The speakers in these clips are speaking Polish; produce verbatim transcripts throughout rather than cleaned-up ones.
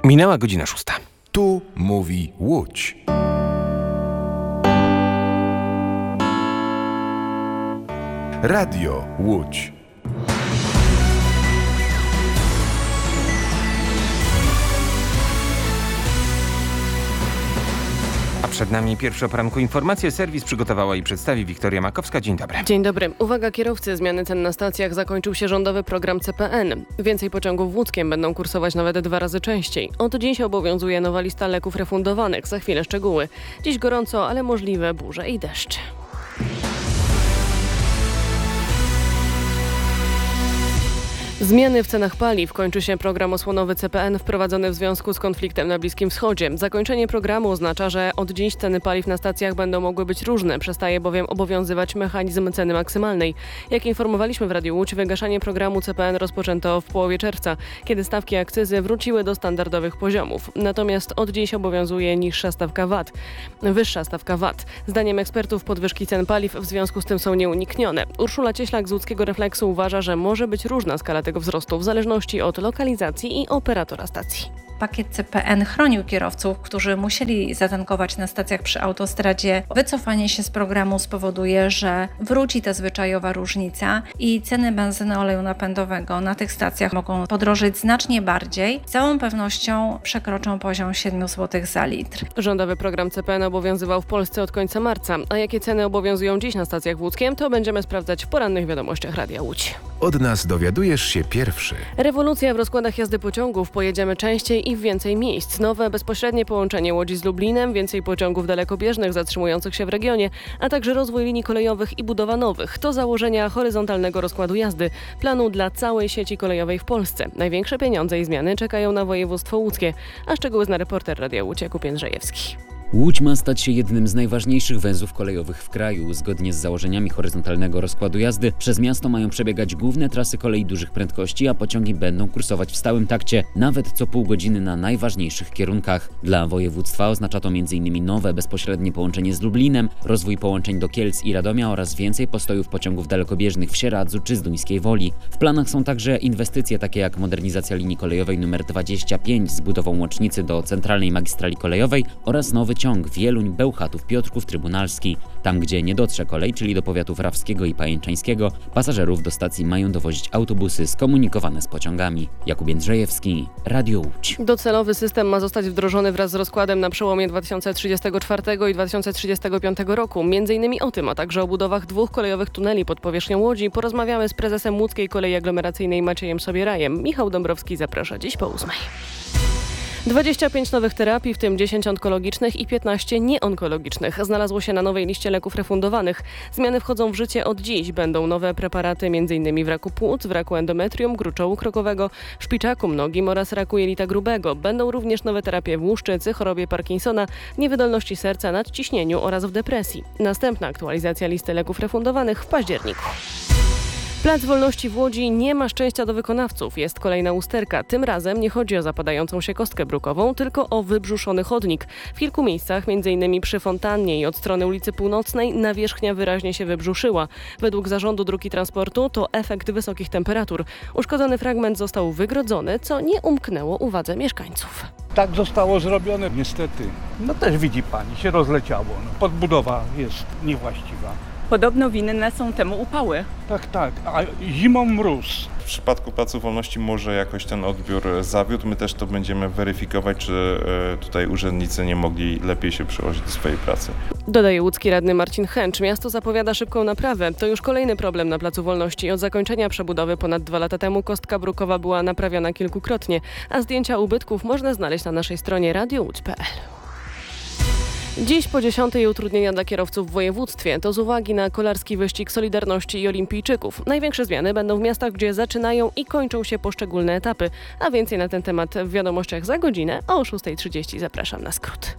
Minęła godzina szósta. Tu mówi Łódź. Radio Łódź. A przed nami pierwsze o poranku informacje. Serwis przygotowała i przedstawi Wiktoria Makowska. Dzień dobry. Dzień dobry. Uwaga kierowcy, zmiany cen na stacjach. Zakończył się rządowy program C P N. Więcej pociągów w Łódzkiem będą kursować nawet dwa razy częściej. Od dziś obowiązuje nowa lista leków refundowanych. Za chwilę szczegóły. Dziś gorąco, ale możliwe burze i deszcz. Zmiany w cenach paliw. Kończy się program osłonowy C P N wprowadzony w związku z konfliktem na Bliskim Wschodzie. Zakończenie programu oznacza, że od dziś ceny paliw na stacjach będą mogły być różne. Przestaje bowiem obowiązywać mechanizm ceny maksymalnej. Jak informowaliśmy w Radiu Łódź, wygaszanie programu C P N rozpoczęto w połowie czerwca, kiedy stawki akcyzy wróciły do standardowych poziomów. Natomiast od dziś obowiązuje niższa stawka V A T. Wyższa stawka V A T. Zdaniem ekspertów podwyżki cen paliw w związku z tym są nieuniknione. Urszula Cieślak z Łódzkiego Refleksu uważa, że może być różna skala tego wzrostu w zależności od lokalizacji i operatora stacji. Pakiet C P N chronił kierowców, którzy musieli zatankować na stacjach przy autostradzie. Wycofanie się z programu spowoduje, że wróci ta zwyczajowa różnica i ceny benzyny, oleju napędowego na tych stacjach mogą podrożeć znacznie bardziej. Z całą pewnością przekroczą poziom siedem złotych za litr. Rządowy program C P N obowiązywał w Polsce od końca marca. A jakie ceny obowiązują dziś na stacjach w Łódzkiem, to będziemy sprawdzać w porannych wiadomościach Radia Łódź. Od nas dowiadujesz się pierwszy. Rewolucja w rozkładach jazdy pociągów. Pojedziemy częściej i w więcej miejsc. Nowe bezpośrednie połączenie Łodzi z Lublinem, więcej pociągów dalekobieżnych zatrzymujących się w regionie, a także rozwój linii kolejowych i budowa nowych. To założenia horyzontalnego rozkładu jazdy, planu dla całej sieci kolejowej w Polsce. Największe pieniądze i zmiany czekają na województwo łódzkie, a szczegóły zna reporter Radia Łódź Jakub Jędrzejewski. Łódź ma stać się jednym z najważniejszych węzłów kolejowych w kraju. Zgodnie z założeniami horyzontalnego rozkładu jazdy przez miasto mają przebiegać główne trasy kolei dużych prędkości, a pociągi będą kursować w stałym takcie, nawet co pół godziny na najważniejszych kierunkach. Dla województwa oznacza to między innymi nowe bezpośrednie połączenie z Lublinem, rozwój połączeń do Kielc i Radomia oraz więcej postojów pociągów dalekobieżnych w Sieradzu czy Zduńskiej Woli. W planach są także inwestycje takie jak modernizacja linii kolejowej numer dwadzieścia pięć z budową łącznicy do centralnej magistrali kolejowej oraz nowy ciąg Wieluń, Bełchatów, Piotrków, Trybunalski. Tam, gdzie nie dotrze kolej, czyli do powiatów rawskiego i pajęczańskiego, pasażerów do stacji mają dowozić autobusy skomunikowane z pociągami. Jakub Jędrzejewski, Radio Łódź. Docelowy system ma zostać wdrożony wraz z rozkładem na przełomie dwa tysiące trzydziestego czwartego i dwa tysiące trzydziestego piątego roku. Między innymi o tym, a także o budowach dwóch kolejowych tuneli pod powierzchnią Łodzi porozmawiamy z prezesem Łódzkiej Kolei Aglomeracyjnej Maciejem Sobierajem. Michał Dąbrowski zaprasza dziś po ósmej. dwadzieścia pięć nowych terapii, w tym dziesięć onkologicznych i piętnaście nieonkologicznych, znalazło się na nowej liście leków refundowanych. Zmiany wchodzą w życie od dziś. Będą nowe preparaty m.in. w raku płuc, w raku endometrium, gruczołu krokowego, szpiczaku mnogim oraz raku jelita grubego. Będą również nowe terapie w łuszczycy, chorobie Parkinsona, niewydolności serca, nadciśnieniu oraz w depresji. Następna aktualizacja listy leków refundowanych w październiku. Plac Wolności w Łodzi nie ma szczęścia do wykonawców. Jest kolejna usterka. Tym razem nie chodzi o zapadającą się kostkę brukową, tylko o wybrzuszony chodnik. W kilku miejscach, m.in. przy fontannie i od strony ulicy Północnej, nawierzchnia wyraźnie się wybrzuszyła. Według Zarządu Dróg i Transportu to efekt wysokich temperatur. Uszkodzony fragment został wygrodzony, co nie umknęło uwadze mieszkańców. Tak zostało zrobione, niestety. No też widzi pani, się rozleciało. No, podbudowa jest niewłaściwa. Podobno winne są temu upały. Tak, tak, a zimą mróz. W przypadku Placu Wolności może jakoś ten odbiór zawiódł. My też to będziemy weryfikować, czy tutaj urzędnicy nie mogli lepiej się przyłożyć do swojej pracy. Dodaje łódzki radny Marcin Chęcz. Miasto zapowiada szybką naprawę. To już kolejny problem na Placu Wolności. Od zakończenia przebudowy ponad dwa lata temu kostka brukowa była naprawiana kilkukrotnie, a zdjęcia ubytków można znaleźć na naszej stronie radio łódź kropka pe el. Dziś po dziesiątej utrudnienia dla kierowców w województwie. To z uwagi na kolarski wyścig Solidarności i olimpijczyków. Największe zmiany będą w miastach, gdzie zaczynają i kończą się poszczególne etapy. A więcej na ten temat w wiadomościach za godzinę, a o szósta trzydzieści zapraszam na skrót.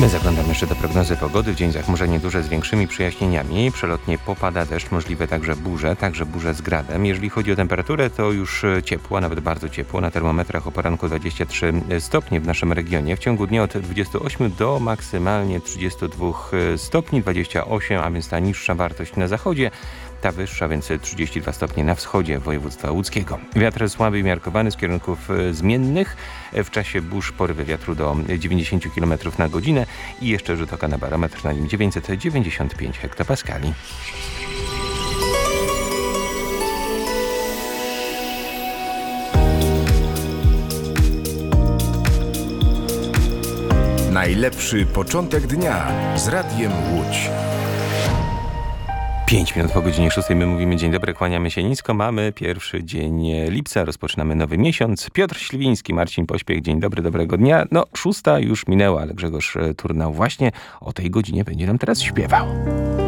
My zaglądamy jeszcze do prognozy pogody. W dzień zachmurzenie duże z większymi przyjaśnieniami. Przelotnie popada deszcz, możliwe także burze, także burze z gradem. Jeżeli chodzi o temperaturę, to już ciepło, nawet bardzo ciepło. Na termometrach o poranku dwadzieścia trzy stopnie w naszym regionie. W ciągu dnia od dwudziestu ośmiu do maksymalnie trzydziestu dwóch stopni, dwadzieścia osiem, a więc ta niższa wartość na zachodzie. Ta wyższa, więc trzydzieści dwa stopnie na wschodzie województwa łódzkiego. Wiatr słaby i miarkowany z kierunków zmiennych. W czasie burz porywy wiatru do dziewięćdziesięciu kilometrów na godzinę i jeszcze rzut oka na barometr, na nim dziewięćset dziewięćdziesiąt pięć hektopaskali. Najlepszy początek dnia z Radiem Łódź. Pięć minut po godzinie szóstej my mówimy dzień dobry, kłaniamy się nisko. Mamy pierwszy dzień lipca, rozpoczynamy nowy miesiąc. Piotr Śliwiński, Marcin Pośpiech, dzień dobry, dobrego dnia. No, szósta już minęła, ale Grzegorz Turnał właśnie o tej godzinie będzie nam teraz śpiewał.